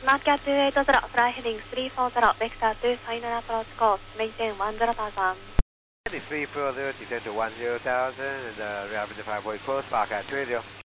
Market 280, fly heading 340, vector to final approach course, maintain 10,000. 340, descend to 10,000, and rapid 5 point close, park at 20.